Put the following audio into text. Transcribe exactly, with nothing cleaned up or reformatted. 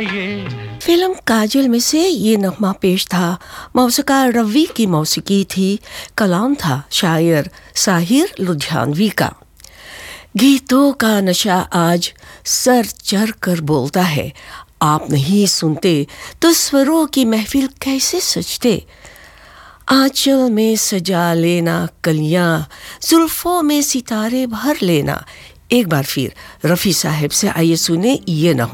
Film काजल में से ये नगमा पेश था। मौसीकार रवि की मौसीकी थी, कलाम था शायर साहिर लुधियानवी का। गीतों का नशा आज सर चढ़ कर बोलता है, आप नहीं सुनते तो स्वरों की महफिल कैसे सजते। आंचल में सजा लेना कलियां, जुल्फों में सितारे भर लेना। एक बार फिर रफ़ी साहब से आइए सुने ये नगमा।